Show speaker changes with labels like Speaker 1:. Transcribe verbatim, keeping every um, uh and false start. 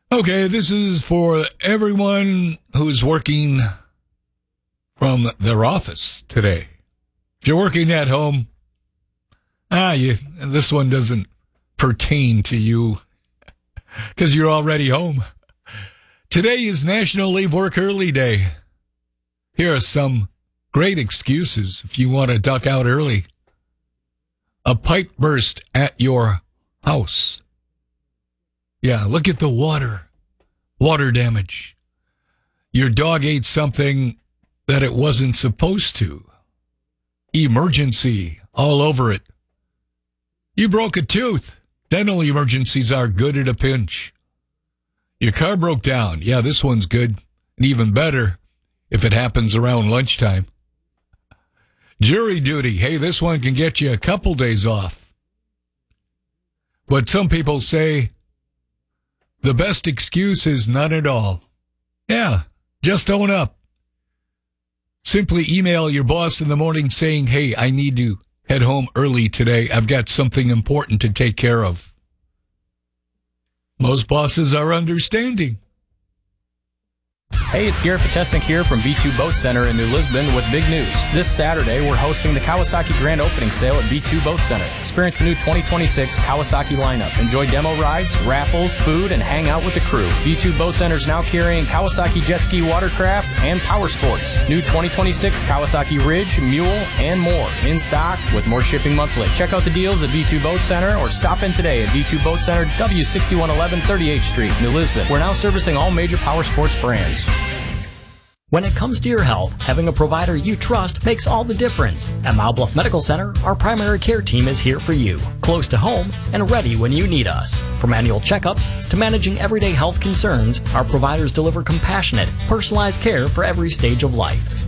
Speaker 1: Okay, this is for everyone who's working from their office today. If you're working at home, ah, you, this one doesn't pertain to you because you're already home. Today is National Leave Work Early Day. Here are some great excuses if you want to duck out early. A pipe burst at your house. Yeah, look at the water. Water damage. Your dog ate something that it wasn't supposed to. Emergency all over it. You broke a tooth. Dental emergencies are good at a pinch. Your car broke down. Yeah, this one's good. And even better if it happens around lunchtime. Jury duty. Hey, this one can get you a couple days off. But some people say the best excuse is none at all. Yeah, just own up. Simply email your boss in the morning saying, hey, I need to head home early today. I've got something important to take care of. Most bosses are understanding.
Speaker 2: Hey, it's Garrett Potesnik here from V two Boat Center in New Lisbon with big news. This Saturday, we're hosting the Kawasaki Grand Opening Sale at V two Boat Center. Experience the new twenty twenty-six Kawasaki lineup. Enjoy demo rides, raffles, food, and hang out with the crew. V two Boat Center is now carrying Kawasaki Jet Ski Watercraft and Power Sports. New twenty twenty-six Kawasaki Ridge, Mule, and more. In stock with more shipping monthly. Check out the deals at V two Boat Center or stop in today at V two Boat Center, W sixty-one eleven thirty-eighth Street, New Lisbon. We're now servicing all major power sports brands.
Speaker 3: When it comes to your health, having a provider you trust makes all the difference. At Mile Bluff Medical Center, our primary care team is here for you, close to home and ready when you need us. From annual checkups to managing everyday health concerns, our providers deliver compassionate, personalized care for every stage of life.